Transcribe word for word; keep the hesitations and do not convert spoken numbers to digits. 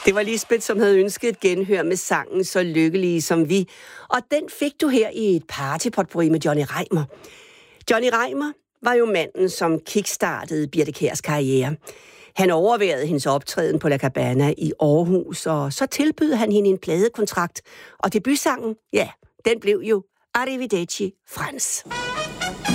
Det var Lisbeth, som havde ønsket et genhør med sangen Så lykkelige som vi. Og den fik du her i et partypotpourri med Johnny Reimer. Johnny Reimer var jo manden, som kickstartede Birthe Kjærs karriere. Han overværede hendes optræden på La Cabana i Aarhus, og så tilbød han hende en pladekontrakt. Og debutsangen, ja, den blev jo Arrivederci Frans.